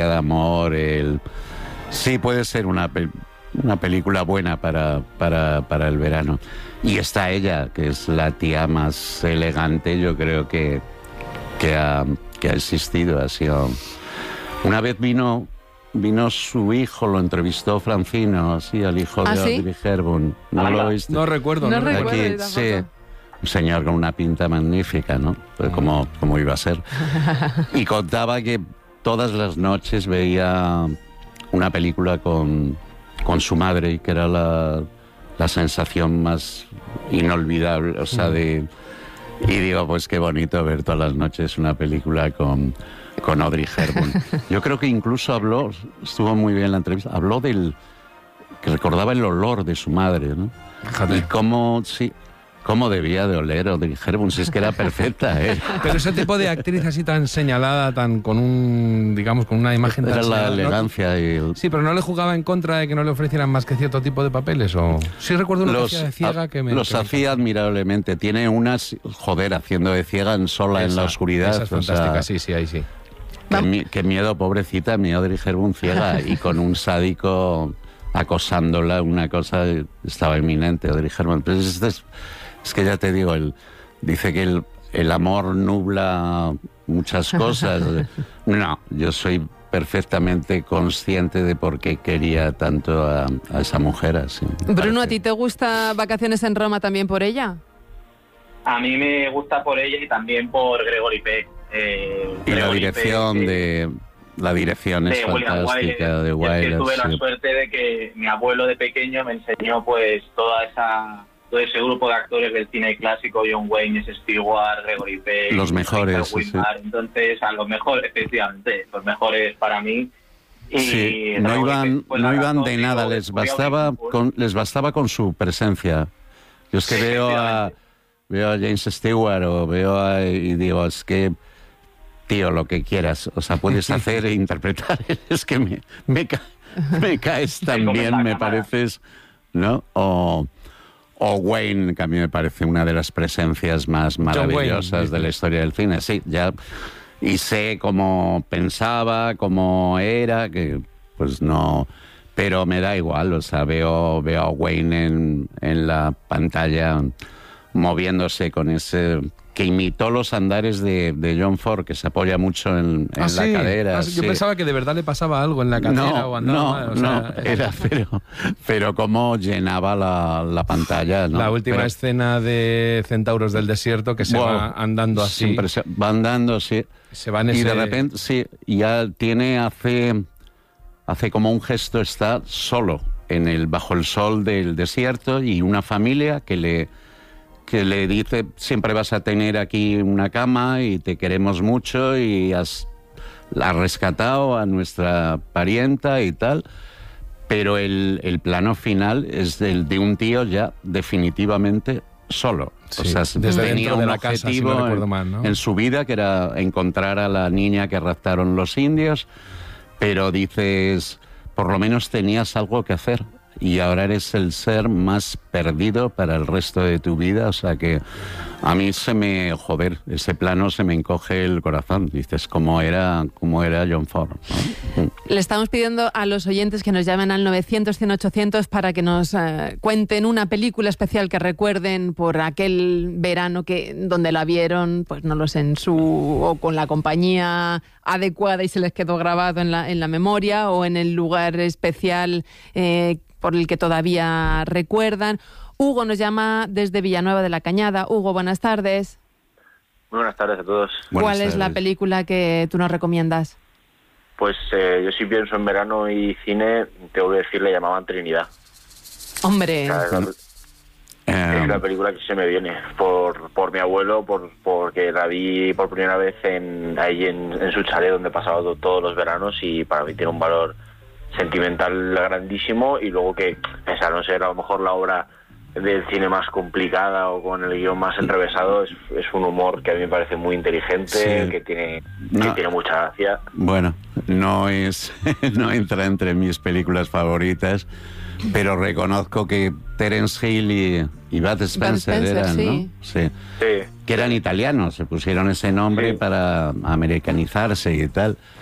historia de amor. Sí, puede ser una película buena para el verano. Y está ella, que es la tía más elegante, yo creo que ha existido. Ha sido... Una vez vino su hijo, lo entrevistó Francino, sí, al hijo de Audrey Hepburn. ¿No lo oíste? No recuerdo. Aquí, sí, un señor con una pinta magnífica, ¿no? Pues como iba a ser. Y contaba que todas las noches veía una película con su madre, y que era la sensación más inolvidable, o sea, y digo, pues qué bonito ver todas las noches una película con Audrey Hepburn. Yo creo que incluso estuvo muy bien la entrevista, habló que recordaba el olor de su madre, ¿no? Fíjate. Y cómo debía de oler Audrey Hepburn, si es que era perfecta, ¿eh? Pero ese tipo de actriz así tan señalada, con una imagen tan era la señalada, elegancia y Sí, pero ¿no le jugaba en contra de que no le ofrecieran más que cierto tipo de papeles? ¿O sí recuerdo una que hacía de ciega que me... Los hacía admirablemente. Tiene unas, haciendo de ciega sola en la oscuridad. Esa es fantástica, sí, ahí sí. Qué miedo, pobrecita, mi Audrey Hepburn ciega y con un sádico acosándola, una cosa estaba inminente, Audrey Hepburn. Pero es que ya te digo, dice que el amor nubla muchas cosas. No, yo soy perfectamente consciente de por qué quería tanto a esa mujer así. Bruno, ¿a ti te gusta Vacaciones en Roma también por ella? A mí me gusta por ella y también por Gregory Peck. Y la dirección es fantástica de Wilder. Es que tuve la suerte de que mi abuelo de pequeño me enseñó pues todo ese grupo de actores del cine clásico: John Wayne, Stewart, Gregory Peck, los mejores, sí. Entonces a los mejores, efectivamente, los mejores para mí. Y sí, no iban de nada, les bastaba con su presencia. Yo es que veo a James Stewart y digo, es que tío, lo que quieras, o sea, puedes hacer e interpretar, es que me caes tan bien, me pareces, ¿no? O Wayne, que a mí me parece una de las presencias más maravillosas de la historia del cine, sí, ya, y sé cómo pensaba, cómo era, que pues no, pero me da igual, o sea, veo a Wayne en la pantalla moviéndose con ese... que imitó los andares de John Ford, que se apoya mucho en la cadera. Yo pensaba que de verdad le pasaba algo en la cadera o andaba mal. Era pero cómo llenaba la pantalla, ¿no? La última escena de Centauros del Desierto, que se va andando así. Va andando, sí. Se va en ese... Y de repente, sí, ya hace como un gesto, está solo bajo el sol del desierto, y una familia que le dice, siempre vas a tener aquí una cama y te queremos mucho y has rescatado a nuestra parienta y tal, pero el plano final es de un tío ya definitivamente solo. Sí, o sea, desde tenía dentro de un la casa, objetivo si no recuerdo mal, ¿no? en su vida, que era encontrar a la niña que raptaron los indios, pero dices, por lo menos tenías algo que hacer. Y ahora eres el ser más perdido para el resto de tu vida. O sea que a mí ese plano se me encoge el corazón. Dices, ¿cómo era John Ford, ¿no? Le estamos pidiendo a los oyentes que nos llamen al 900-100-800 para que nos cuenten una película especial que recuerden por aquel verano donde la vieron, pues no lo sé, o con la compañía adecuada y se les quedó grabado en la memoria, o en el lugar especial por el que todavía recuerdan. Hugo nos llama desde Villanueva de la Cañada. Hugo, buenas tardes. Muy buenas tardes a todos. ¿Cuál es la película que tú nos recomiendas? Pues yo si pienso en verano y cine, tengo que decir, le llamaban Trinidad. Hombre. Es la película que se me viene por mi abuelo, porque la vi por primera vez ahí en su chalet donde he pasado todos los veranos, y para mí tiene un valor sentimental grandísimo. Y luego que, pese a no ser a lo mejor la obra del cine más complicada o con el guión más enrevesado, es un humor que a mí me parece muy inteligente, que tiene mucha gracia. Bueno, no entra entre mis películas favoritas, pero reconozco que Terence Hill y Bud Spencer eran, sí. ¿no? Sí. Que eran italianos, se pusieron ese nombre para americanizarse y tal.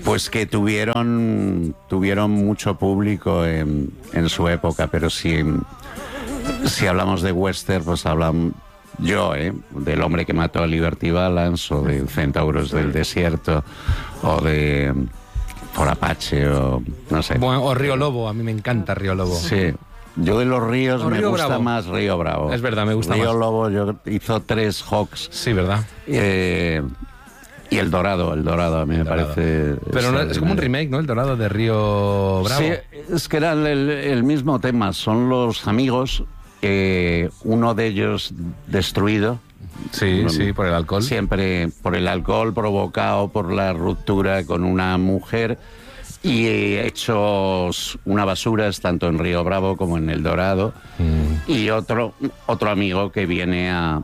Pues que tuvieron mucho público en su época, pero si hablamos de western, pues hablamos del hombre que mató a Liberty Balance, o de Centauros del Desierto, o de Por Apache, o no sé. Bueno, o Río Lobo, a mí me encanta Río Lobo. Sí. Yo de los ríos me Río gusta Bravo. más Río Bravo. Es verdad, me gusta Río más. Lobo hizo 3 Hawks. Sí, ¿verdad? Y El Dorado a mí me parece... Pero no, es como un remake, ¿no? El Dorado de Río Bravo. Sí, es que era el mismo tema. Son los amigos, uno de ellos destruido. Sí, por el alcohol. Siempre por el alcohol provocado por la ruptura con una mujer, y hechos una basura tanto en Río Bravo como en El Dorado. Y otro amigo que viene a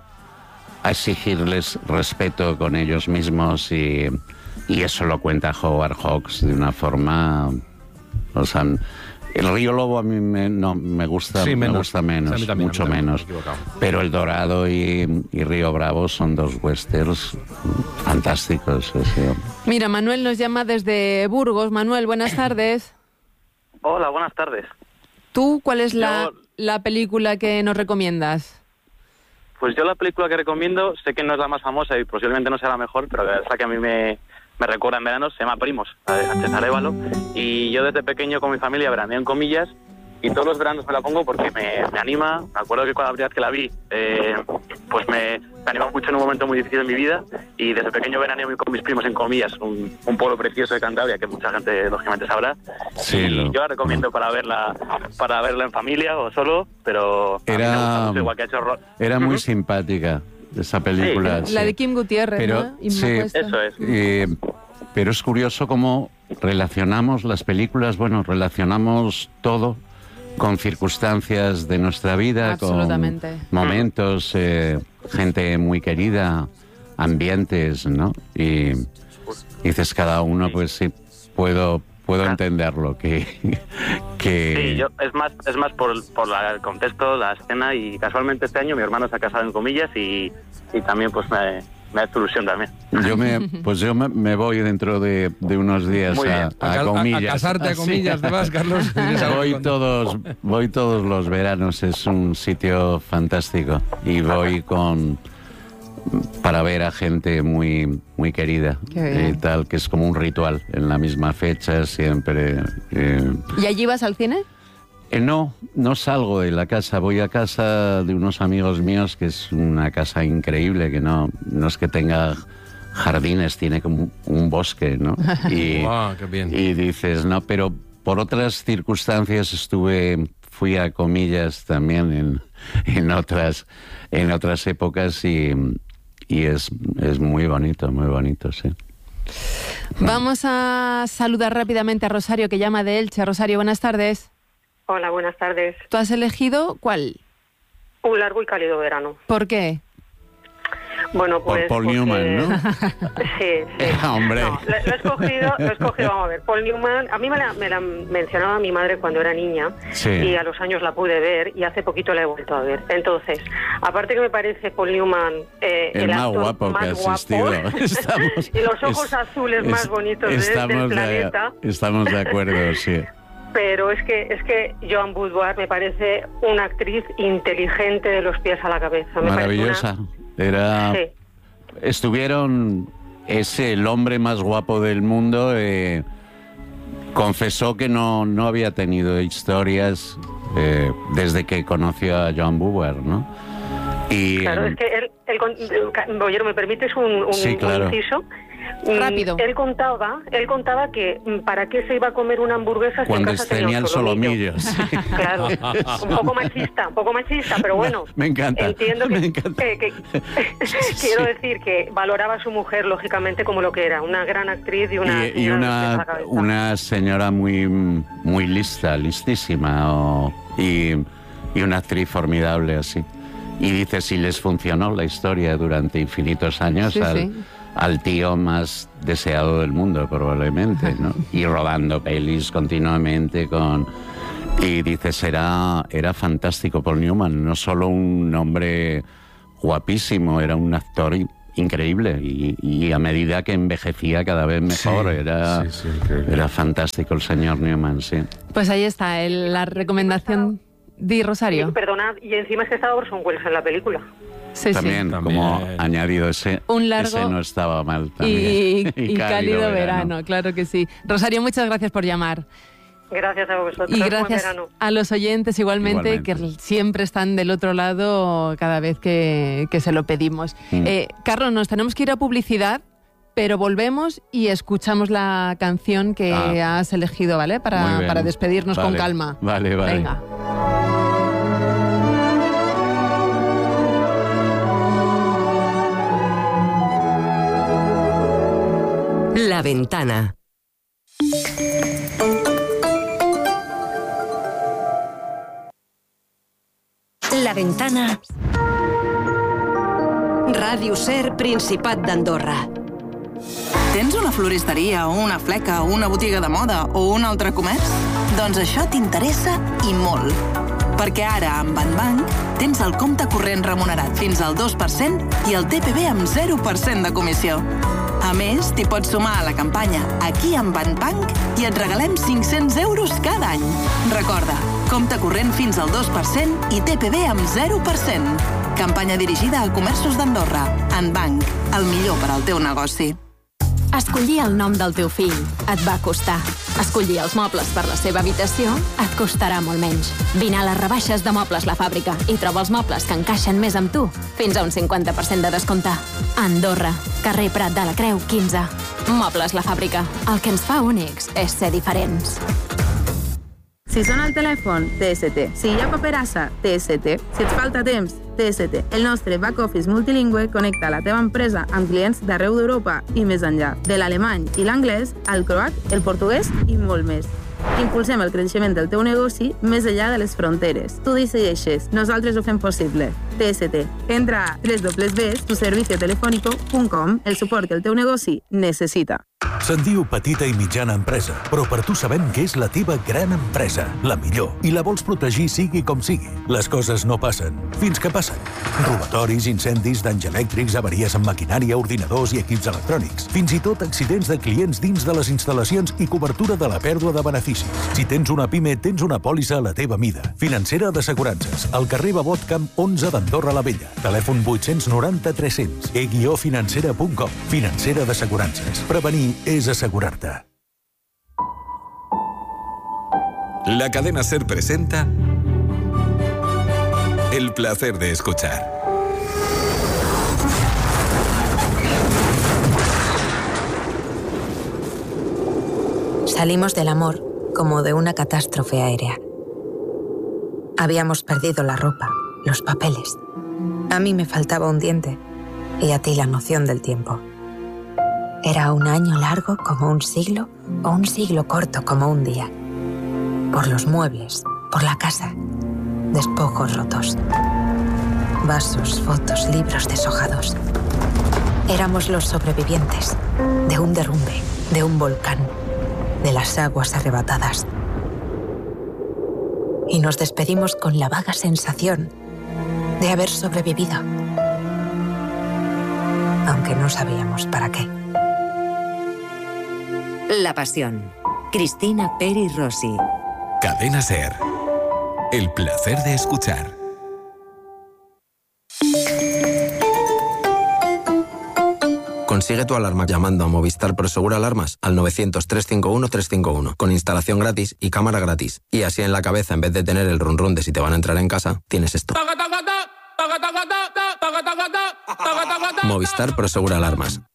exigirles respeto con ellos mismos, y eso lo cuenta Howard Hawks de una forma... O sea, el Río Lobo a mí me gusta, Sí, me gusta menos, O sea, a mí también, mucho me he menos. equivocado. Pero El Dorado y Río Bravo son 2 westerns fantásticos. Sí. Mira, Manuel nos llama desde Burgos. Manuel, buenas tardes. Hola, buenas tardes. ¿Tú cuál es la película que nos recomiendas? Pues yo la película que recomiendo, sé que no es la más famosa y posiblemente no sea la mejor, pero es la que a mí me recuerda en verano, se llama Primos, la de Sánchez Arévalo. Y yo desde pequeño con mi familia veraneo en Comillas, y todos los veranos me la pongo porque me anima. Me acuerdo que cuando la primera vez que la vi, pues me animó mucho en un momento muy difícil de mi vida, y desde pequeño veraneo con mis primos en Comillas, un pueblo precioso de Cantabria que mucha gente lógicamente sabrá. Sí, y yo la recomiendo para verla en familia o solo, pero a mí me gusta mucho, igual que ha hecho Era muy simpática esa película. La de Kim Gutiérrez, Pero, ¿no? Y sí, Eso es. Pero es curioso cómo relacionamos las películas, relacionamos todo con circunstancias de nuestra vida, Absolutamente. con momentos, gente muy querida, ambientes, ¿no? Y dices cada uno, pues sí, puedo entenderlo, que... Sí, es más por el contexto, la escena, y casualmente este año mi hermano se ha casado en Comillas y también pues me ha hecho ilusión también. Yo me voy dentro de unos días a Comillas. A casarte a Comillas, ¿te vas, Carlos? Voy todos los veranos, es un sitio fantástico, y voy para ver a gente muy, muy querida y tal, que es como un ritual en la misma fecha siempre. ¿Y allí vas al cine? No salgo de la casa, voy a casa de unos amigos míos, que es una casa increíble, que no es que tenga jardines, tiene como un bosque, ¿no? Y, wow, qué bien. Y dices, no, pero por otras circunstancias fui a Comillas también en otras épocas, y es muy bonito, sí. Vamos a saludar rápidamente a Rosario, que llama de Elche. Rosario, buenas tardes. Hola, buenas tardes. ¿Tú has elegido cuál? Un largo y cálido verano. ¿Por qué? Bueno, pues... Por Paul Newman, ¿no? Sí. Hombre. No, lo he escogido, vamos a ver. Paul Newman, a mí me la mencionaba mi madre cuando era niña, sí. Y a los años la pude ver, y hace poquito la he vuelto a ver. Entonces, aparte que me parece Paul Newman el más guapo que ha existido. Y los ojos azules más bonitos del planeta. Estamos de acuerdo, sí. Pero es que Joan Boudoir me parece una actriz inteligente de los pies a la cabeza. Maravillosa. Sí. Estuvieron... el hombre más guapo del mundo confesó que no había tenido historias desde que conoció a Joan Boudoir, ¿no? Y, claro, es que Bollero, ¿me permites un inciso? Rápido. Él contaba que para qué se iba a comer una hamburguesa cuando si en casa tenía tenía el solomillo. Sí. Claro, un poco machista, pero bueno. Me encanta. Entiendo que Sí. Quiero decir que valoraba a su mujer, lógicamente, como lo que era, una gran actriz y una señora muy, muy listísima, y una actriz formidable así. Y dice, si les funcionó la historia durante infinitos años, al tío más deseado del mundo, probablemente, ¿no? Y rodando pelis continuamente y dices, era fantástico Paul Newman, no solo un hombre guapísimo, era un actor increíble. Y a medida que envejecía cada vez mejor. Era fantástico el señor Newman, sí. Pues ahí está la recomendación de Rosario. Sí, perdonad, y encima es que estaba Orson Welles en la película. Sí, también, como añadido ese no estaba mal también. Y cálido verano, claro que sí. Rosario, muchas gracias por llamar. Gracias a vosotros. Y gracias a los oyentes igualmente, que siempre están del otro lado cada vez que se lo pedimos. Carlos, nos tenemos que ir a publicidad, pero volvemos y escuchamos la canción que has elegido, ¿vale? Para despedirnos con calma. Vale. Venga. La Ventana. La Ventana. Ràdio Ser, Principat d'Andorra. Tens una floristeria o una fleca o una botiga de moda o un altre comerç? Doncs això t'interessa i molt. Perquè ara, amb Banbank, tens el compte corrent remunerat fins al 2% i el TPV amb 0% de comissió. A més, t'hi pots sumar a la campanya Aquí amb Banbank i et regalem 500 euros cada any. Recorda, compte corrent fins al 2% i TPV amb 0%. Campanya dirigida a comerços d'Andorra. Banbank, el millor per al teu negoci. Escollir el nom del teu fill et va costar. Escollir els mobles per la seva habitació et costarà molt menys. Vine a les rebaixes de Mobles La Fàbrica i troba els mobles que encaixen més amb tu. Fins a un 50% de descompte. Andorra, carrer Prat de la Creu, 15. Mobles La Fàbrica. El que ens fa únics és ser diferents. Si sona el telèfon, TST. Si hi ha paperassa, TST. Si et falta temps, TST. El nostre back-office multilingüe connecta la teva empresa amb clients d'arreu d'Europa i més enllà. De l'alemany i l'anglès, al croat, el portuguès i molt més. Impulsem el creixement del teu negoci més enllà de les fronteres. Tu decideixes, nosaltres ho fem possible. TST. Entra a www.tuserviciotelefónico.com, el suport que el teu negoci necessita. Se'n diu petita i mitjana empresa, però per tu sabem que és la teva gran empresa, la millor, i la vols protegir sigui com sigui. Les coses no passen, fins que passen. Robatoris, incendis, danys elèctrics, avaries amb maquinària, ordinadors i equips electrònics, fins i tot accidents de clients dins de les instal·lacions i cobertura de la pèrdua de beneficis. Si tens una PIME, tens una pòlissa a la teva mida. Financera d'Assegurances, al carrer Babot Camp 11 d'Andorra la Vella. Telèfon 890 300. e-financera.com. Financera d'Assegurances. Prevenir es asegurarte. La cadena SER presenta El placer de escuchar. Salimos del amor como de una catástrofe aérea. Habíamos perdido la ropa, los papeles. A mí me faltaba un diente y a ti la noción del tiempo. Era un año largo como un siglo o un siglo corto como un día. Por los muebles, por la casa, despojos rotos. Vasos, fotos, libros deshojados. Éramos los sobrevivientes de un derrumbe, de un volcán, de las aguas arrebatadas. Y nos despedimos con la vaga sensación de haber sobrevivido. Aunque no sabíamos para qué. La Pasión. Cristina Peri Rossi. Cadena SER. El placer de escuchar. Consigue tu alarma llamando a Movistar Prosegur Alarmas al 900-351-351 con instalación gratis y cámara gratis. Y así en la cabeza, en vez de tener el run run de si te van a entrar en casa, tienes esto. Movistar Prosegur Alarmas.